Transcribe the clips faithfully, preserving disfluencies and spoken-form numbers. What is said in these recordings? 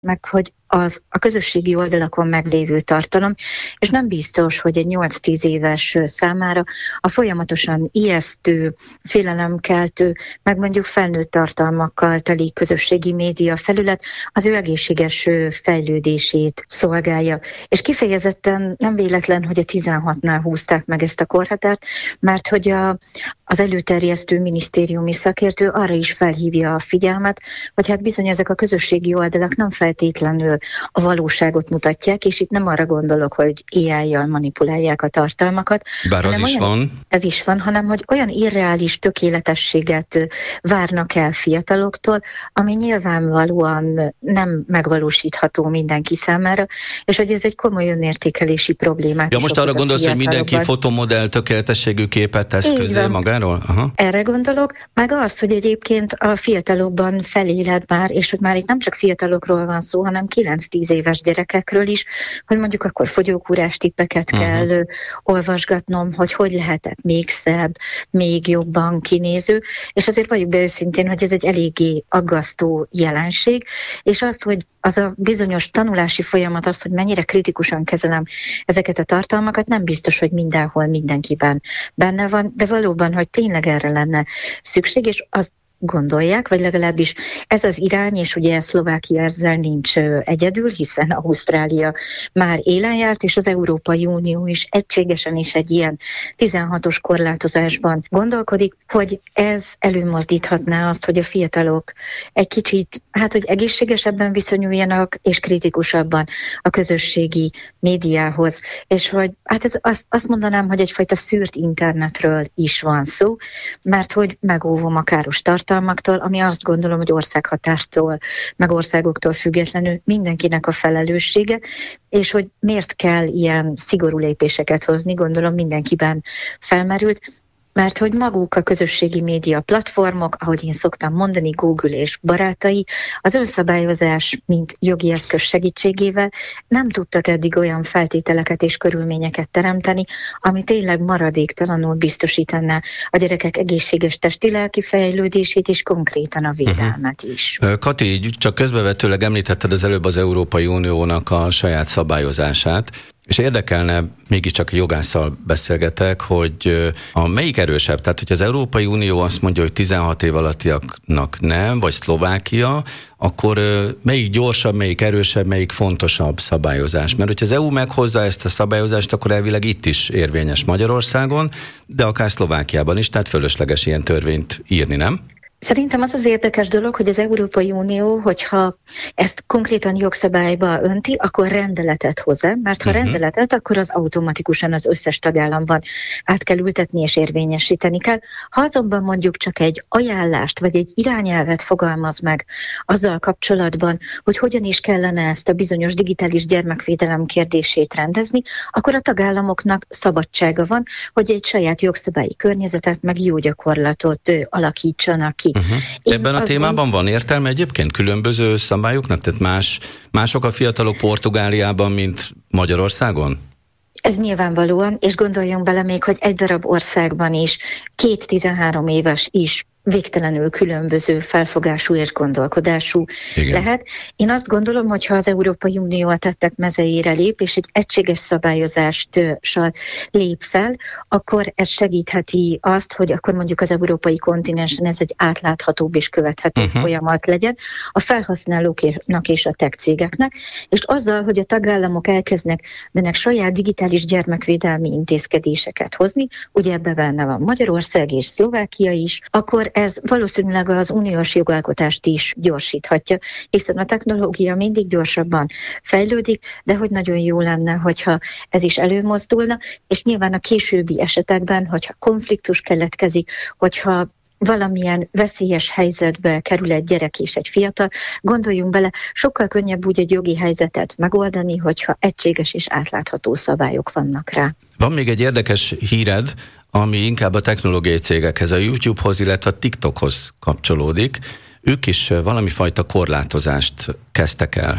meg hogy az a közösségi oldalakon meglévő tartalom, és nem biztos, hogy egy nyolc-tíz éves számára a folyamatosan ijesztő, félelemkeltő, meg mondjuk felnőtt tartalmakkal teli közösségi média felület az ő egészséges fejlődését szolgálja. És kifejezetten nem véletlen, hogy a tizenhatnál húzták meg ezt a korhatárt, mert hogy a, az előterjesztő minisztériumi szakértő arra is felhívja a figyelmet, hogy hát bizony ezek a közösségi oldalak nem feltétlenül a valóságot mutatják, és itt nem arra gondolok, hogy á í-jal manipulálják a tartalmakat. Bár az is olyan, van. Ez is van, hanem hogy olyan irreális tökéletességet várnak el fiataloktól, ami nyilvánvalóan nem megvalósítható mindenki számára, és hogy ez egy komoly önértékelési problémát. Ja, most arra gondolsz, hogy mindenki fotomodell tökéletességű képet tesz közé magáról? Aha. Erre gondolok, meg az, hogy egyébként a fiatalokban feléled már, és hogy már itt nem csak fiatalokról van szó, hanem kilenc-tíz éves gyerekekről is, hogy mondjuk akkor fogyókúrás tippeket uh-huh. kell olvasgatnom, hogy hogy lehetek még szebb, még jobban kinéző, és azért valljuk be őszintén, hogy ez egy eléggé aggasztó jelenség, és az, hogy az a bizonyos tanulási folyamat, az, hogy mennyire kritikusan kezelem ezeket a tartalmakat, nem biztos, hogy mindenhol mindenkiben benne van, de valóban, hogy tényleg erre lenne szükség, és az gondolják, vagy legalábbis ez az irány, és ugye Szlovákia ezzel nincs egyedül, hiszen Ausztrália már élen járt, és az Európai Unió is egységesen is egy ilyen tizenhatos korlátozásban gondolkodik, hogy ez előmozdíthatná azt, hogy a fiatalok egy kicsit, hát hogy egészségesebben viszonyuljanak, és kritikusabban a közösségi médiához. És hogy hát ez, azt, azt mondanám, hogy egyfajta szűrt internetről is van szó, mert hogy megóvom a káros tartalmat, ami azt gondolom, hogy országhatártól, meg országoktól függetlenül mindenkinek a felelőssége, és hogy miért kell ilyen szigorú lépéseket hozni, gondolom mindenkiben felmerült, mert hogy maguk a közösségi média platformok, ahogy én szoktam mondani, Google és barátai, az önszabályozás, mint jogi eszköz segítségével nem tudtak eddig olyan feltételeket és körülményeket teremteni, ami tényleg maradéktalanul biztosítaná a gyerekek egészséges testi-lelki fejlődését és konkrétan a védelmet is. Uh-huh. Kati, csak közbevetőleg említetted az előbb az Európai Uniónak a saját szabályozását, és érdekelne, mégiscsak jogásszal beszélgetek, hogy a melyik erősebb? Tehát, hogy az Európai Unió azt mondja, hogy tizenhat év alattiaknak nem, vagy Szlovákia, akkor melyik gyorsabb, melyik erősebb, melyik fontosabb szabályozás? Mert hogyha az é u meghozza ezt a szabályozást, akkor elvileg itt is érvényes Magyarországon, de akár Szlovákiában is, tehát fölösleges ilyen törvényt írni, nem? Szerintem az az érdekes dolog, hogy az Európai Unió, hogyha ezt konkrétan jogszabályba önti, akkor rendeletet hoz, mert ha uh-huh. rendeletet, akkor az automatikusan az összes tagállamban át kell ültetni és érvényesíteni kell. Ha azonban mondjuk csak egy ajánlást vagy egy irányelvet fogalmaz meg azzal kapcsolatban, hogy hogyan is kellene ezt a bizonyos digitális gyermekvédelem kérdését rendezni, akkor a tagállamoknak szabadsága van, hogy egy saját jogszabályi környezetet meg jó gyakorlatot alakítsanak ki. Uh-huh. Ebben a témában van értelme egyébként különböző szabályoknak? Tehát más, mások a fiatalok Portugáliában, mint Magyarországon? Ez nyilvánvalóan, és gondoljunk bele még, hogy egy darab országban is két tizenhárom éves is végtelenül különböző felfogású és gondolkodású Igen. lehet. Én azt gondolom, hogy ha az Európai Unió a tettek mezeire lép, és egy egységes szabályozással lép fel, akkor ez segítheti azt, hogy akkor mondjuk az európai kontinensen ez egy átláthatóbb és követhető uh-huh. folyamat legyen a felhasználóknak és a tech cégeknek, és azzal, hogy a tagállamok elkezdenek ennek saját digitális gyermekvédelmi intézkedéseket hozni, ugye ebben benne van Magyarország és Szlovákia is, akkor ez valószínűleg az uniós jogalkotást is gyorsíthatja, hiszen a technológia mindig gyorsabban fejlődik, de hogy nagyon jó lenne, hogyha ez is előmozdulna, és nyilván a későbbi esetekben, hogyha konfliktus keletkezik, hogyha valamilyen veszélyes helyzetbe kerül egy gyerek és egy fiatal, gondoljunk bele, sokkal könnyebb úgy egy jogi helyzetet megoldani, hogyha egységes és átlátható szabályok vannak rá. Van még egy érdekes híred, ami inkább a technológiai cégekhez, a YouTube-hoz, illetve a TikTokhoz kapcsolódik. Ők is valami fajta korlátozást kezdtek el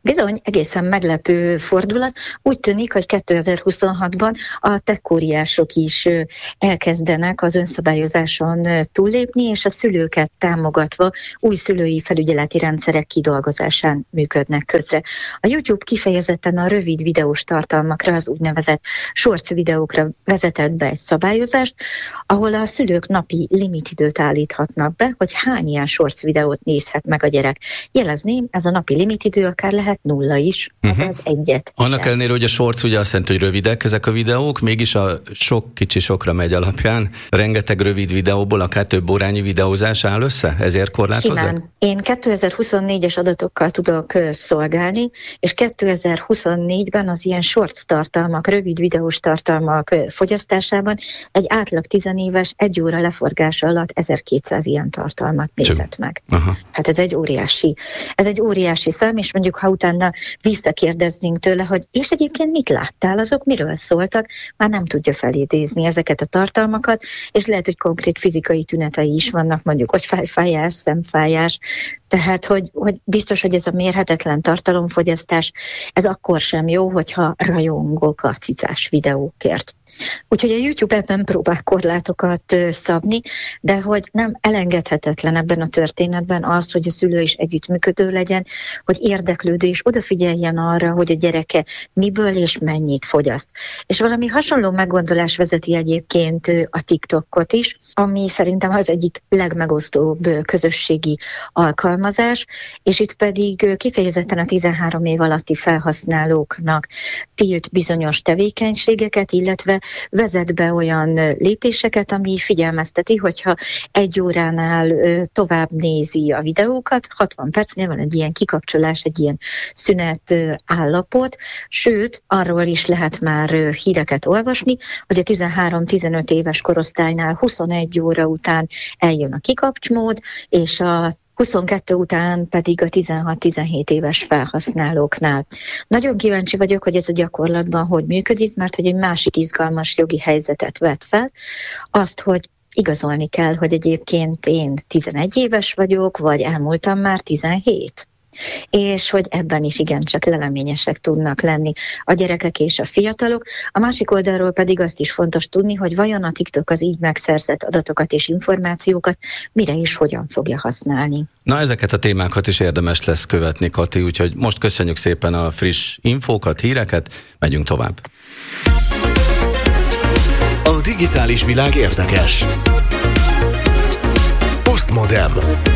Bizony, egészen meglepő fordulat. Úgy tűnik, hogy kétezer-huszonhatban a tech óriások is elkezdenek az önszabályozáson túllépni, és a szülőket támogatva új szülői felügyeleti rendszerek kidolgozásán működnek közre. A YouTube kifejezetten a rövid videós tartalmakra, az úgynevezett shorts videókra vezetett be egy szabályozást, ahol a szülők napi limitidőt állíthatnak be, hogy hány ilyen shorts videót nézhet meg a gyerek. Jelezném, ez a napi limitidő akár lehet nulla is, uh-huh. azaz egyet. Annak ellenére, hogy a shorts ugye azt jelenti, hogy rövidek ezek a videók, mégis a sok kicsi sokra megy alapján, rengeteg rövid videóból akár több órányi videózás áll össze? Ezért korlátozzák? Simán. Én kétezer-huszonnégyes adatokkal tudok szolgálni, és kétezer-huszonnégyben az ilyen shorts tartalmak, rövid videós tartalmak fogyasztásában egy átlag tizenéves egy óra leforgása alatt ezerkétszáz ilyen tartalmat nézett meg. Aha. Hát ez egy óriási, ez egy óriási szám, és mondjuk, ha utána visszakérdeznénk tőle, hogy és egyébként mit láttál, azok miről szóltak, már nem tudja felidézni ezeket a tartalmakat, és lehet, hogy konkrét fizikai tünetei is vannak, mondjuk, hogy fájfájás, szemfájás, tehát, hogy, hogy biztos, hogy ez a mérhetetlen tartalomfogyasztás, ez akkor sem jó, hogyha rajongok a cicás videókért. Úgyhogy a YouTube ebben próbál korlátokat szabni, de hogy nem elengedhetetlen ebben a történetben az, hogy a szülő is együttműködő legyen, hogy érdeklődő és odafigyeljen arra, hogy a gyereke miből és mennyit fogyaszt. És valami hasonló meggondolás vezeti egyébként a TikTokot is, ami szerintem az egyik legmegosztóbb közösségi alkalmazás, és itt pedig kifejezetten a tizenhárom év alatti felhasználóknak tilt bizonyos tevékenységeket, illetve vezet be olyan lépéseket, ami figyelmezteti, hogyha egy óránál tovább nézi a videókat, hatvan percnél van egy ilyen kikapcsolás, egy ilyen szünet állapot, sőt, arról is lehet már híreket olvasni, hogy a tizenhárom-tizenöt éves korosztálynál huszonegy óra után eljön a kikapcsmód, és a huszonkettő után pedig a tizenhat-tizenhét éves felhasználóknál. Nagyon kíváncsi vagyok, hogy ez a gyakorlatban hogy működik, mert hogy egy másik izgalmas jogi helyzetet vet fel, azt, hogy igazolni kell, hogy egyébként én tizenegy éves vagyok, vagy elmúltam már tizenhét. És hogy ebben is igencsak leleményesek tudnak lenni a gyerekek és a fiatalok. A másik oldalról pedig azt is fontos tudni, hogy vajon a TikTok az így megszerzett adatokat és információkat mire és hogyan fogja használni. Na, ezeket a témákat is érdemes lesz követni, Kati, úgyhogy most köszönjük szépen a friss infókat, híreket, megyünk tovább. A digitális világ érdekes. Postmodern.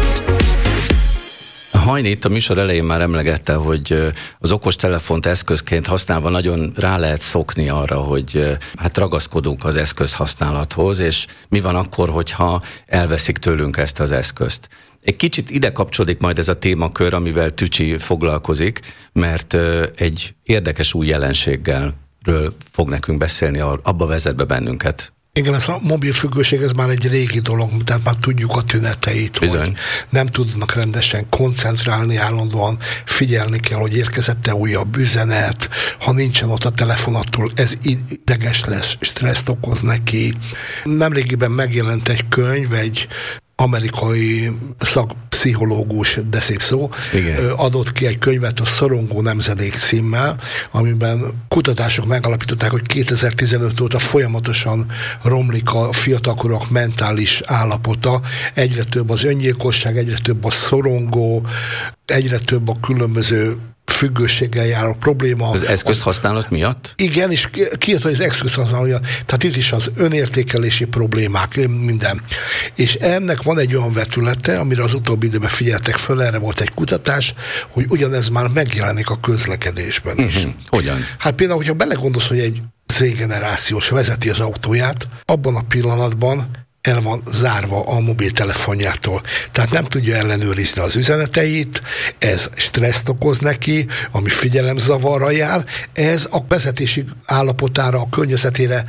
Hajni itt a műsor elején már emlegette, hogy az okostelefont eszközként használva nagyon rá lehet szokni arra, hogy hát ragaszkodunk az eszköz használathoz, és mi van akkor, hogyha elveszik tőlünk ezt az eszközt. Egy kicsit ide kapcsolódik majd ez a témakör, amivel Tücsi foglalkozik, mert egy érdekes új jelenséggel fog nekünk beszélni, abba vezet be bennünket. Igen, ez a mobil függőség, ez már egy régi dolog, tehát már tudjuk a tüneteit, Bizony. Hogy nem tudnak rendesen koncentrálni, állandóan figyelni kell, hogy érkezett-e újabb üzenet, ha nincsen ott a telefon, attól ez ideges lesz, stresszt okoz neki. Nemrégiben megjelent egy könyv, egy amerikai szakpszichológus, de szép szó, Igen. adott ki egy könyvet a Szorongó nemzedék címmel, amiben kutatások megalapították, hogy kétezer-tizenöt óta folyamatosan romlik a fiatalkorok mentális állapota, egyre több az öngyilkosság, egyre több a szorongó, egyre több a különböző függőséggel járó probléma. Az eszközhasználat miatt? Igen, és kijött, hogy az eszközhasználat miatt. Tehát itt is az önértékelési problémák, minden. És ennek van egy olyan vetülete, amire az utóbbi időben figyeltek föl, erre volt egy kutatás, hogy ugyanez már megjelenik a közlekedésben is. Uh-huh. Hogyan? Hát például, hogyha belegondolsz, hogy egy Z-generációs vezeti az autóját, abban a pillanatban el van zárva a mobiltelefonjától. Tehát nem tudja ellenőrizni az üzeneteit, ez stresszt okoz neki, ami figyelemzavarra jár, ez a vezetési állapotára, a környezetére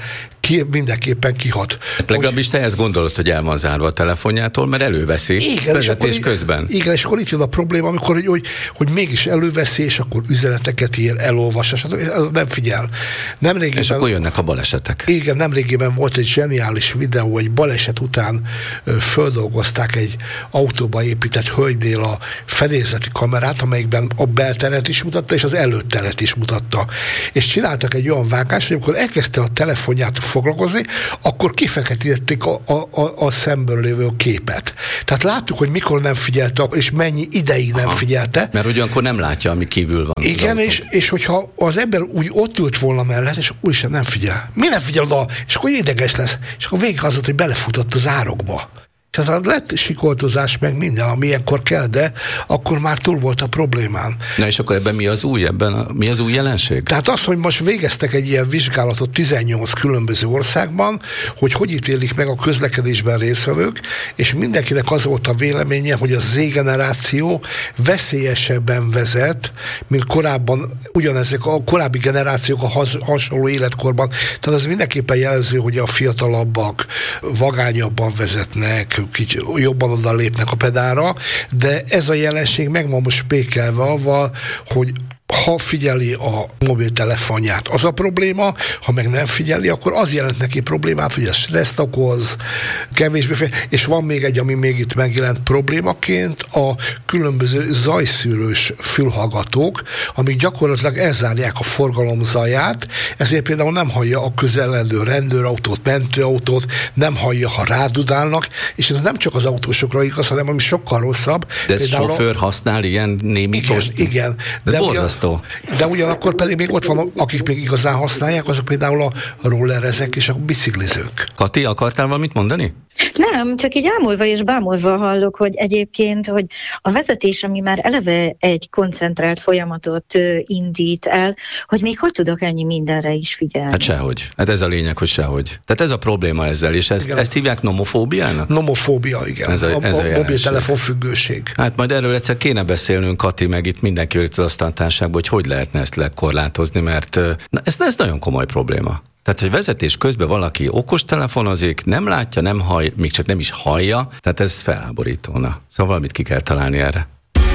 ki, mindenképpen kihat. Hát legalábbis te ezt gondolod, hogy el van zárva a telefonjától, mert előveszi igen, vezetés közben. Igen, és akkor itt jön a probléma, amikor hogy, hogy, hogy mégis előveszi, és akkor üzeneteket ír, elolvas, és nem figyel. Nemrégiben, és akkor jönnek a balesetek. Igen, nemrégiben volt egy zseniális videó, egy baleset után ö, földolgozták egy autóba épített hölgynél a fedélzeti kamerát, amelyikben a belteret is mutatta, és az előtteret is mutatta. És csináltak egy olyan vágást, hogy amikor elkezdte a telefonját foglalkozni, akkor kifeketítették a, a, a, a szemből lévő képet. Tehát láttuk, hogy mikor nem figyelte, és mennyi ideig nem Aha. figyelte. Mert ugyanakkor nem látja, ami kívül van. Igen, és, és hogyha az ember úgy ott ült volna mellett, és úristen nem figyel. Mi nem figyel oda? És akkor ideges lesz. És akkor végig az volt, hogy belefutott az árokba. Tehát lett sikoltozás, meg minden, ami ilyenkor kell, de akkor már túl volt a problémán. Na és akkor ebben mi az új? Ebben a, mi az új jelenség? Tehát az, hogy most végeztek egy ilyen vizsgálatot tizennyolc különböző országban, hogy hogy ítélik meg a közlekedésben résztvevők, és mindenkinek az volt a véleménye, hogy a Z-generáció veszélyesebben vezet, mint korábban, ugyanezek a korábbi generációk a has, hasonló életkorban. Tehát az mindenképpen jelző, hogy a fiatalabbak vagányabban vezetnek, kicsit jobban oda lépnek a pedálra, de ez a jelenség meg van most spékelve avval, hogy ha figyeli a mobiltelefonját, az a probléma, ha meg nem figyeli, akkor az jelent neki problémát, hogy ez stresszt okoz, kevésbé fél, és van még egy, ami még itt megjelent problémaként, a különböző zajszűrős fülhallgatók, amik gyakorlatilag elzárják a forgalom zaját, ezért például nem hallja a közeledő rendőrautót, mentőautót, nem hallja, ha rádudálnak, és ez nem csak az autósokra igaz, hanem ami sokkal rosszabb. De ez sofőr a... használ ilyen némítos? Igen, igen. De, de ugyan, de ugyanakkor pedig még ott van, akik még igazán használják, azok például a rollerezek és a biciklizők. Kati, akartál valamit mondani? Nem, csak így ámulva és bámulva hallok, hogy egyébként, hogy a vezetés, ami már eleve egy koncentrált folyamatot ö, indít el, hogy még hogy tudok ennyi mindenre is figyelni. Hát sehogy. Hát ez a lényeg, hogy sehogy. Tehát ez a probléma ezzel, és ezt, ezt hívják nomofóbiának? Nomofóbia, igen. Ez a, ez a, a mobiltelefon függőség. Hát majd erről egyszer kéne beszélnünk, Kati, meg itt mindenki itt az asztaltárságban, hogy hogy lehetne ezt lekorlátozni, mert na, ez, ez nagyon komoly probléma. Tehát, hogy vezetés közben valaki okostelefonozik, nem látja, nem hall, még csak nem is hallja, tehát ez felháborítóna. Szóval valamit ki kell találni erre.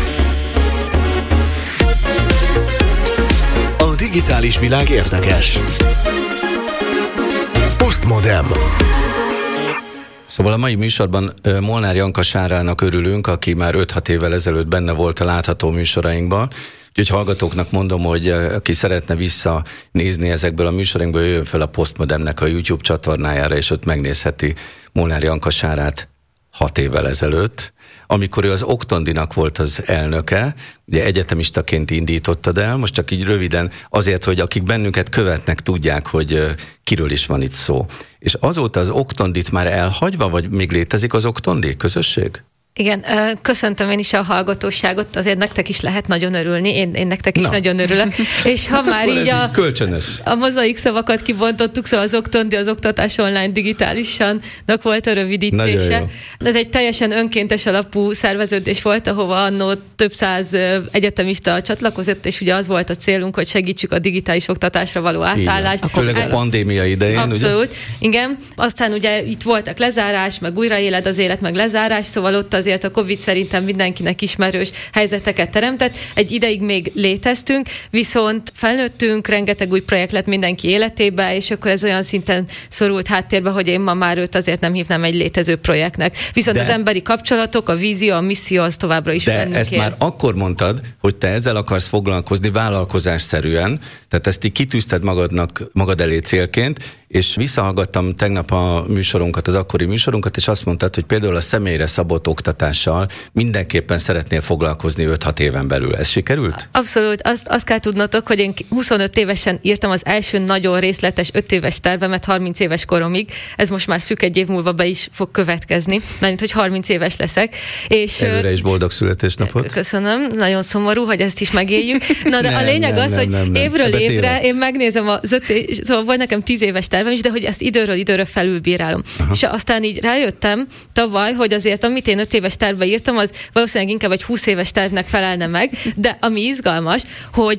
A digitális világ érdekes. Postmodern. Szóval a mai műsorban Molnár Janka Sárának örülünk, aki már öt-hat évvel ezelőtt benne volt a látható műsorainkban. Úgyhogy hallgatóknak mondom, hogy aki szeretne visszanézni ezekből a műsorainkból, jöjjön fel a Postmodernnek a YouTube csatornájára, és ott megnézheti Molnár Janka Sárát hat évvel ezelőtt, amikor ő az Oktondinak volt az elnöke, ugye egyetemistaként indítottad el, most csak így röviden azért, hogy akik bennünket követnek, tudják, hogy kiről is van itt szó. És azóta az Oktondit már elhagyva, vagy még létezik az Oktondi közösség? Igen, köszöntöm én is a hallgatóságot, azért nektek is lehet nagyon örülni, én, én nektek is Na. nagyon örülök. És ha hát már így a, a mozaik szavakat kibontottuk, szóval az Oktondi, az oktatás online digitálisan volt a rövidítése. Ez egy teljesen önkéntes alapú szerveződés volt, ahova annó több száz egyetemista csatlakozott, és ugye az volt a célunk, hogy segítsük a digitális oktatásra való átállást. Főleg a pandémia idején, Abszolút, ugye? Igen. Aztán ugye itt voltak lezárás, meg újraéled az élet, meg lezárás, szóval ott azért a Covid szerintem mindenkinek ismerős helyzeteket teremtett. Egy ideig még léteztünk, viszont felnőttünk, rengeteg új projekt lett mindenki életébe, és akkor ez olyan szinten szorult háttérbe, hogy én ma már őt azért nem hívnám egy létező projektnek. Viszont de, az emberi kapcsolatok, a vízió, a misszió az továbbra is bennünk él. De ezt már akkor mondtad, hogy te ezzel akarsz foglalkozni vállalkozásszerűen, tehát ezt így kitűzted magadnak, magad elé célként, és visszahallgattam tegnap a műsorunkat, az akkori műsorunkat, és azt mondtad, hogy például a személyre szabott oktatással mindenképpen szeretnél foglalkozni öt-hat éven belül. Ez sikerült? Abszolút. Azt, azt kell tudnotok, hogy én huszonöt évesen írtam az első nagyon részletes öt éves tervemet harminc éves koromig. Ez most már szűk egy év múlva be is fog következni, mert hogy harminc éves leszek. És előre is boldog születésnapot. Köszönöm. Nagyon szomorú, hogy ezt is megéljük. Na, de nem, a lényeg nem, az, nem, hogy nem, nem. évről Ebbe évre tévedsz. én megnézem az öt év, szóval volt nekem tíz éves tervem is, de hogy ezt időről időre felülbírálom. Aha. És aztán így rájöttem tavaly, hogy azért amit én öt éves tervbe írtam, az valószínűleg inkább egy húsz éves tervnek felelne meg, de ami izgalmas, hogy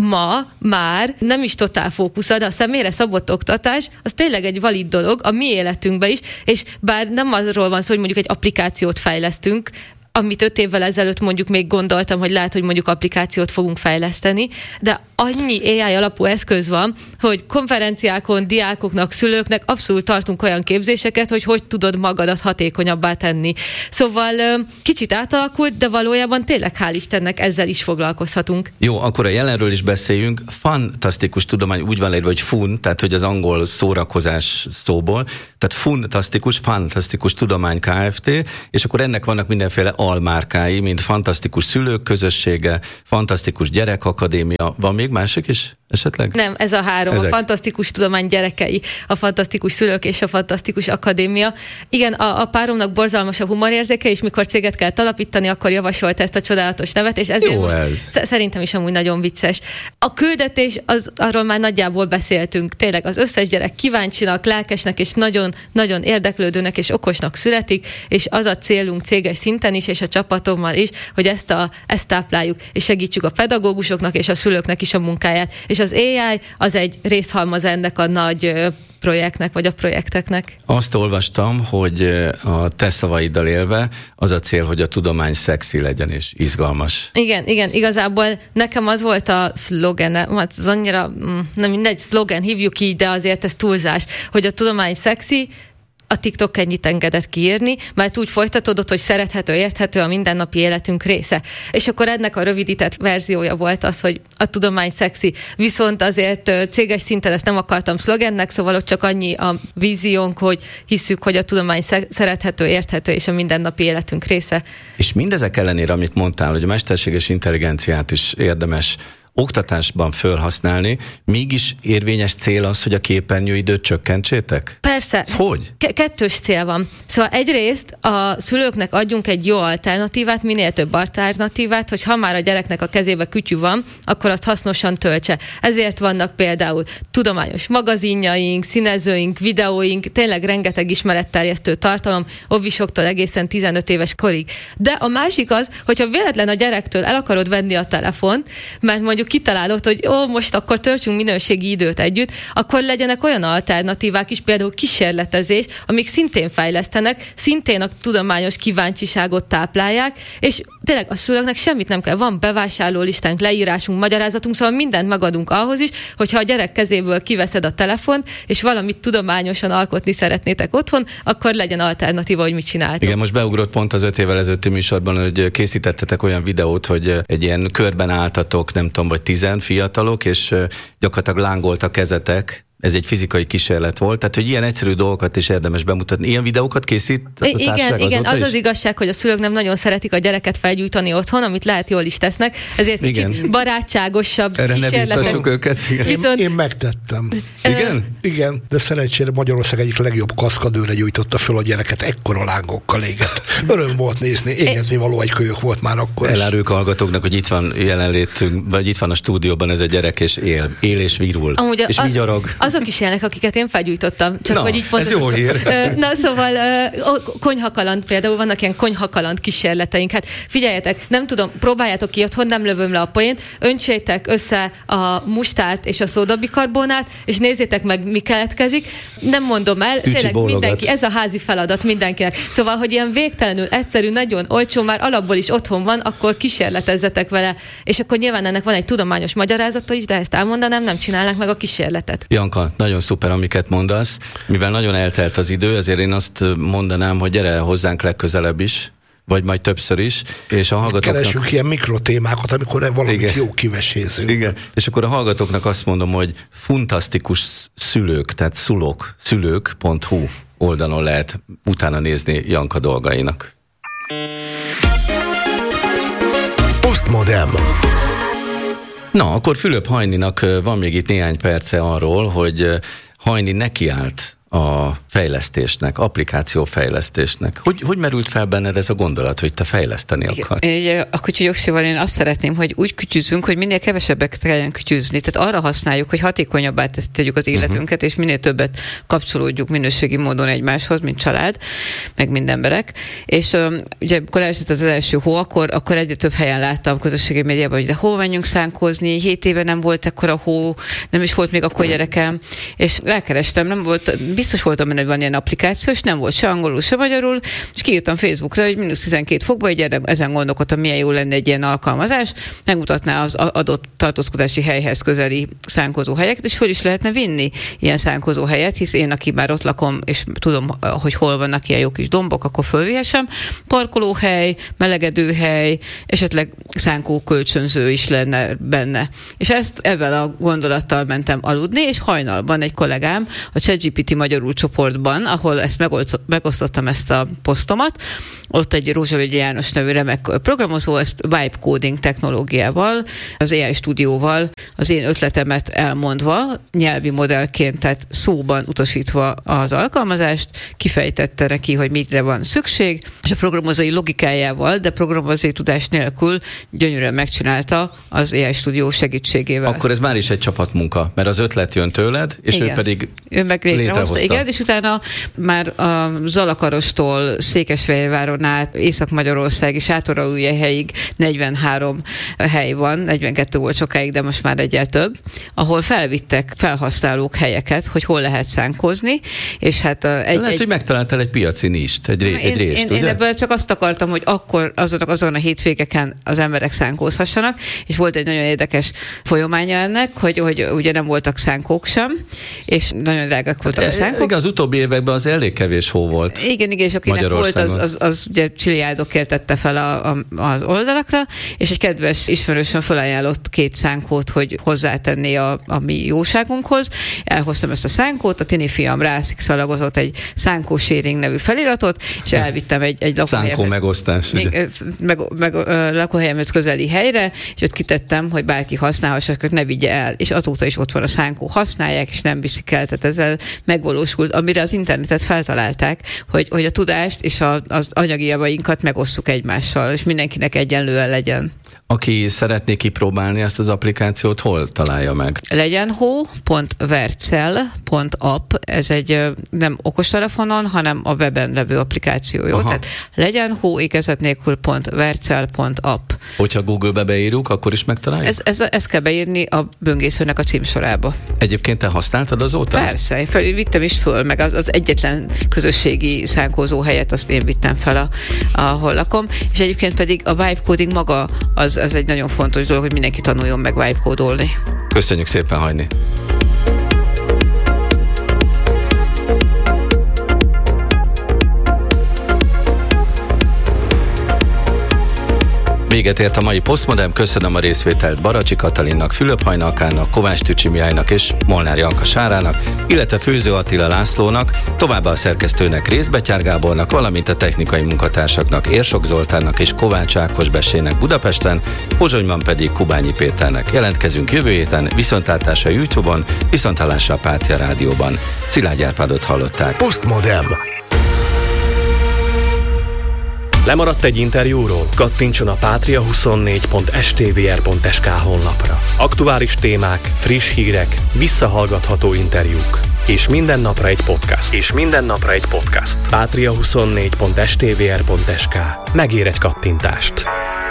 ma már nem is totál fókuszal, de a személyre szabott oktatás az tényleg egy valid dolog a mi életünkben is, és bár nem arról van szó, hogy mondjuk egy applikációt fejlesztünk, amit öt évvel ezelőtt mondjuk még gondoltam, hogy lehet, hogy mondjuk applikációt fogunk fejleszteni, de annyi á i alapú eszköz van, hogy konferenciákon, diákoknak, szülőknek abszolút tartunk olyan képzéseket, hogy hogy tudod magadat hatékonyabbá tenni. Szóval kicsit átalakult, de valójában tényleg hál' Istennek ezzel is foglalkozhatunk. Jó, akkor a jelenről is beszéljünk. Fantasztikus tudomány, úgy van leírva, hogy fun, tehát hogy az angol szórakozás szóból, tehát fantasztikus, fantasztikus tudomány Kft., és akkor ennek vannak mindenféle almárkái, mint fantasztikus szülők közössége, fantasztikus gyerekakadémia. Van még másik is esetleg? Nem, ez a három. Ezek. A fantasztikus tudomány gyerekei, a fantasztikus szülők és a fantasztikus akadémia. Igen, a, a páromnak borzalmas a humorérzéke, és mikor céget kell alapítani, akkor javasolta ezt a csodálatos nevet, és ezért Jó most ez. szerintem is amúgy nagyon vicces. A küldetés, az, arról már nagyjából beszéltünk. Tényleg az összes gyerek kíváncsinak, lelkesnek, és nagyon-nagyon érdeklődőnek és okosnak születik, és az a célunk céges szinten is, és a csapatommal is, hogy ezt, a, ezt tápláljuk, és segítsük a pedagógusoknak és a szülőknek is a munkáját. És az á i az egy részhalmaz ennek a nagy projektnek, vagy a projekteknek. Azt olvastam, hogy a te szavaiddal élve az a cél, hogy a tudomány szexi legyen és izgalmas. Igen, igen, igazából nekem az volt a szlogene, hát az annyira, nem mindegy, szlogen, hívjuk így, de azért ez túlzás, hogy a tudomány szexi, a TikTok ennyit engedett kiírni, mert úgy folytatódott, hogy szerethető, érthető, a mindennapi életünk része. És akkor ennek a rövidített verziója volt az, hogy a tudomány szexi. Viszont azért céges szinten ezt nem akartam szlogennek, szóval ott csak annyi a víziónk, hogy hisszük, hogy a tudomány szerethető, érthető és a mindennapi életünk része. És mindezek ellenére, amit mondtál, hogy a mesterséges intelligenciát is érdemes oktatásban felhasználni, mégis érvényes cél az, hogy a képernyőidőt csökkentsétek? Persze. Ez hogy? Ke- kettős cél van. Szóval egyrészt a szülőknek adjunk egy jó alternatívát, minél több alternatívát, hogy ha már a gyereknek a kezébe kütyű van, akkor azt hasznosan töltse. Ezért vannak például tudományos magazinjaink, színezőink, videóink, tényleg rengeteg ismeretterjesztő tartalom, óvisoktól egészen tizenöt éves korig. De a másik az, hogyha véletlen a gyerektől el akarod venni a telefont, mert mondjuk kitalálod, hogy ó, most akkor töltsünk minőségi időt együtt, akkor legyenek olyan alternatívák is, például kísérletezés, amik szintén fejlesztenek, szintén a tudományos kíváncsiságot táplálják, és tényleg a szülőknek semmit nem kell. Van bevásárlólistánk, leírásunk, magyarázatunk, szóval mindent megadunk ahhoz is, hogyha a gyerek kezéből kiveszed a telefont, és valamit tudományosan alkotni szeretnétek otthon, akkor legyen alternatíva, hogy mit csináltok. Igen, most beugrott pont az öt évvel ezelőtti műsorban, hogy készítettetek olyan videót, hogy egy ilyen körben álltatok, nem tudom, vagy tizen fiatalok, és gyakorlatilag lángolt a kezetek. Ez egy fizikai kísérlet volt, tehát hogy ilyen egyszerű dolgokat is érdemes bemutatni. Ilyen videókat készít a Igen, igen, az is? Az igazság, hogy a szülők nem nagyon szeretik a gyereket felgyújtani otthon, amit lehet jól is tesznek, ezért igen. Kicsit barátságosabb erre kísérletek. Erre ne biztassuk őket. Igen. Viszont... Én, én megtettem. Igen? Igen, de szerencsére Magyarország egyik legjobb kaszkadőre gyújtotta föl a gyereket, ekkora lángokkal égett. Öröm volt nézni, égezni való egy kölyök volt már akkor. Eláruljuk a hallgatóknak, hogy itt van jelenlétünk, vagy itt van a stúdióban ez a gyerek, és él, él és virul, Amúgy és a, vigyorog. Azok is élnek, akiket én felgyújtottam. Csak Na, vagy így ez jó hír. Na, szóval konyhakaland például, vannak ilyen konyhakaland kísérleteink. Hát figyeljetek, nem tudom, próbáljátok ki otthon, nem lövöm le a poént, öntsétek össze a mustárt és a szódabikarbonát, és nézzétek meg, mi keletkezik. Nem mondom el, Tücsi tényleg bólogat. mindenki, ez a házi feladat mindenkinek. Szóval, hogy ilyen végtelenül egyszerű, nagyon olcsó, már alapból is otthon van, akkor kísérletezzetek vele. És akkor nyilván ennek van egy tudományos magyarázata is, de ezt elmondanám, nem csinálnak meg a kísérletet. Janka, nagyon szuper, amiket mondasz. Mivel nagyon eltelt az idő, ezért én azt mondanám, hogy gyere hozzánk legközelebb is, vagy majd többször is, és a hallgatóknak... Keresünk ilyen mikrotémákat, amikor valamit Igen. jó kivesézünk. Igen, és akkor a hallgatóknak azt mondom, hogy fantasztikus szülők, tehát szulok, szülők pont hu oldalon lehet utána nézni Janka dolgainak. Postmodem. Na, akkor Fülöp Hajninak van még itt néhány perce arról, hogy Hajni nekiállt a fejlesztésnek, applikációfejlesztésnek. Hogy, hogy merült fel benned ez a gondolat, hogy te fejleszteni akarsz? Ugye a kutya jogsival én azt szeretném, hogy úgy kütyüzzünk, hogy minél kevesebbet kelljen kütyüzni. Tehát arra használjuk, hogy hatékonyabbá tegyük az életünket, uh-huh. és minél többet kapcsolódjuk minőségi módon egymáshoz, mint család, meg mind emberek. És um, ugye, amikor elesett az első hó, akkor, akkor egyre több helyen láttam közösségi médiában, hogy de hol menjünk szánkózni, hét éve nem volt ekkora hó, nem is volt még akkor gyerekem, és rákerestem, nem volt, biztos voltam benne, hogy van ilyen applikáció, és nem volt se angolul, se magyarul, és kiírtam Facebookra, hogy mínusz tizenkét fokba, egy ezen gondolkodtam, milyen jó lenne egy ilyen alkalmazás, megmutatná az adott tartózkodási helyhez közeli szánkozó helyeket, és föl is lehetne vinni ilyen szánkozó helyet, hisz én, aki már ott lakom, és tudom, hogy hol vannak ilyen jó kis dombok, akkor fölvihessem. Parkolóhely, melegedőhely, esetleg szánkó kölcsönző is lenne benne. És ezt ebben a gondolattal mentem aludni, és hajnalban egy kollégám a ChatGPT magyarul csoportban, ahol ezt megosztottam ezt a posztomat, ott egy Rózsavölgyi János nevű remek programozó, ezt vibe coding technológiával, az á i stúdióval az én ötletemet elmondva, nyelvi modellként, tehát szóban utasítva az alkalmazást, kifejtette neki, hogy mire van szükség, és a programozói logikájával, de programozói tudás nélkül gyönyörűen megcsinálta az á i stúdió segítségével. Akkor ez már is egy csapatmunka, mert az ötlet jön tőled, és igen. ő pedig ő meg létrehozta. Igen, és utána már a Zalakarostól Székesfehérváron át Észak-Magyarország és Átoraújhelyig negyvenhárom hely van, negyvenkettő volt sokáig, de most már egyel több, ahol felvittek felhasználók helyeket, hogy hol lehet szánkozni, és hát egy... Lehet, egy, hogy megtaláltál egy piaci nist, egy, ré, egy részt, én, ugye? Én ebből csak azt akartam, hogy akkor azon, azon a hétvégeken az emberek szánkózhassanak, és volt egy nagyon érdekes folyamánya ennek, hogy, hogy ugye nem voltak szánkók sem, és nagyon drágák voltak a szánkók. Igen, az utóbbi években az elég kevés hó volt. Igen, igen, és akinek volt, az, az, az ugye csiliárdokért tette fel a, a, az oldalakra, és egy kedves ismerősön felajánlott két szánkót, hogy hozzátenni a, a mi jóságunkhoz. Elhoztam ezt a szánkót, a tini fiam rászikszalagozott egy szánkó sharing nevű feliratot, és elvittem egy, egy lakóhelyemhez. Szánkó megosztás. Meg, meg, meg lakóhelyemhez közeli helyre, és ott kitettem, hogy bárki használhassa, hogy ne vigye el. És azóta is ott van a szánkó, használják, és nem viszik el. Tehát ezzel megvalósult, amire az internetet feltalálták, hogy, hogy a tudást és a, az anyagi javainkat megosszuk egymással, és mindenkinek egyenlően legyen. Aki szeretné kipróbálni ezt az applikációt, hol találja meg? legyenhó pont vercel pont app, ez egy nem okostelefonon, hanem a weben levő applikáció, jó? Aha. Tehát legyenhó ékezet nélkül pont vercel pont app. Hogyha Google-be beírjuk, akkor is megtaláljuk? Ez, ez, ezt kell beírni a böngészőnek a címsorába. Egyébként te használtad azóta? Persze, én fel, vittem is föl, meg az, az egyetlen közösségi szánkózó helyet, azt én vittem fel, a, ahol lakom, és egyébként pedig a vibe coding maga az ez egy nagyon fontos dolog, hogy mindenki tanuljon meg vibe kódolni. Köszönjük szépen, Hajni! Véget ért a mai Postmodern, köszönöm a részvételt Baracsi Katalinnak, Fülöp Hajnalkának, Kovács Tücsi Mihálynak és Molnár Janka Sárának, illetve Főző Attila Lászlónak, továbbá a szerkesztőnek Rész Betyár Gábornak, valamint a technikai munkatársaknak Érsok Zoltánnak és Kovács Ákos Bessének Budapesten, Pozsonyban pedig Kubányi Péternek. Jelentkezünk jövő héten, viszontlátásra a YouTube-on, viszontlátásra a Pátria Rádióban. Szilágy Árpádot hallották. Postmodern. Lemaradt egy interjúról? Kattintson a patria huszonnégy pont s t v r pont s k honlapra. Aktuális témák, friss hírek, visszahallgatható interjúk. És minden napra egy podcast. És minden napra egy podcast. patria huszonnégy pont s t v r pont s k. Megér egy kattintást.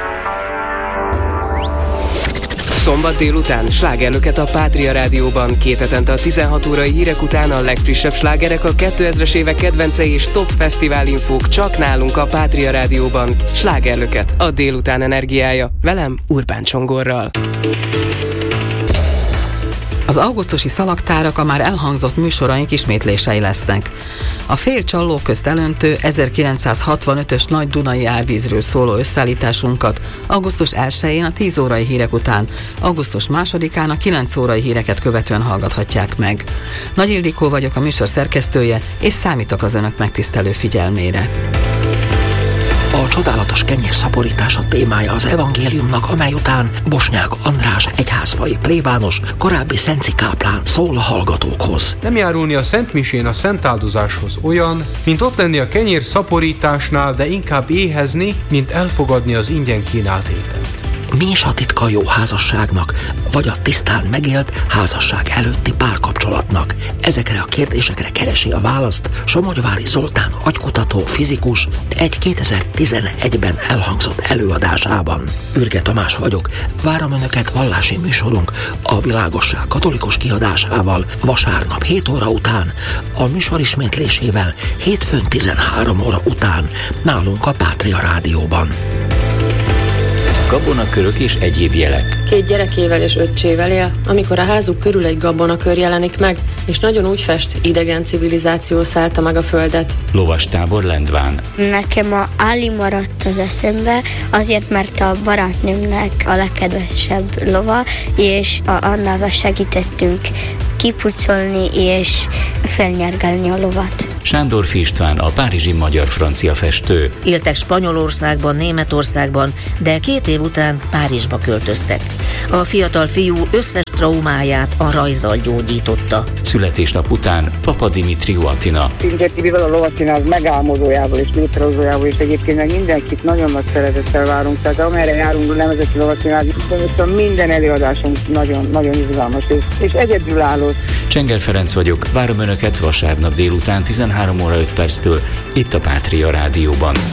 Szombat délután slágerlöket a Pátria Rádióban. Két hetente a tizenhat órai hírek után a legfrissebb slágerek, a kétezres évek kedvencei és top fesztiválinfók csak nálunk a Pátria Rádióban. Slágerlöket, a délután energiája. Velem, Urbán Csongorral. Az augusztusi szalagtárak a már elhangzott műsoraink ismétlései lesznek. A fél Csalló közt elöntő ezerkilencszázhatvanötös nagy dunai árvízről szóló összeállításunkat augusztus elsején a tíz órai hírek után, augusztus másodikán a kilenc órai híreket követően hallgathatják meg. Nagy Ildikó vagyok, a műsor szerkesztője, és számítok az önök megtisztelő figyelmére. A csodálatos kenyér szaporítása témája az evangéliumnak, amely után Bosnyák András egyházfai plébános, korábbi szenci káplán szól a hallgatókhoz. Nem járulni a szentmisén a szentáldozáshoz olyan, mint ott lenni a kenyér szaporításnál, de inkább éhezni, mint elfogadni az ingyen kínált ételt. Mi is a titka a jó házasságnak, vagy a tisztán megélt házasság előtti párkapcsolatnak? Ezekre a kérdésekre keresi a választ Somogyvári Zoltán agykutató fizikus egy kétezer-tizenegyben elhangzott előadásában. Ürge Tamás vagyok, várom Önöket vallási műsorunk a Világosság katolikus kiadásával vasárnap hét óra után, a műsor ismétlésével hétfőn tizenhárom óra után nálunk a Pátria Rádióban. Gabonakörök és egyéb jelek. Két gyerekével és öccsével él, amikor a házuk körül egy gabonakör jelenik meg, és nagyon úgy fest, idegen civilizáció szállta meg a földet. Lovastábor Lendván. Nekem a Áli maradt az eszembe, azért, mert a barátnőmnek a legkedvesebb lova, és a Annával segítettünk kipucolni és felnyergelni a lovat. Sándorfi István, a párizsi magyar-francia festő. Éltek Spanyolországban, Németországban, de két év után Párizsba költöztek. A fiatal fiú összes traumáját a rajzzal gyógyította. Születésnap után Papa Dimitriu Attila. Pintér Tibivel, a Lovacinál megálmodójával és létrehozójával, és egyébként meg mindenkit nagyon nagy szeretettel várunk, tehát amerre járunk Lemezeti Lovacinál, minden előadásunk nagyon, nagyon izgalmas és, és egyedülálló. Csenger Ferenc vagyok, várom Önöket vasárnap délután tizenhárom óra öt perctől itt a Pátria Rádióban.